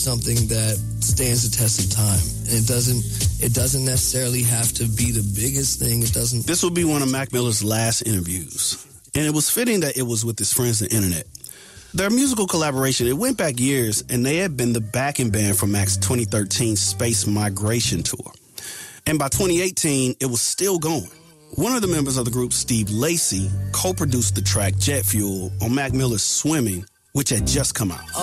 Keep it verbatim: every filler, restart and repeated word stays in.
something that stands the test of time. And it doesn't it doesn't necessarily have to be the biggest thing. It doesn't. This will be one of Mac Miller's last interviews. And it was fitting that it was with his friends on the internet. Their musical collaboration, it went back years, and they had been the backing band for Mac's twenty thirteen Space Migration Tour. And by twenty eighteen, it was still going. One of the members of the group, Steve Lacy, co-produced the track Jet Fuel on Mac Miller's Swimming, which had just come out.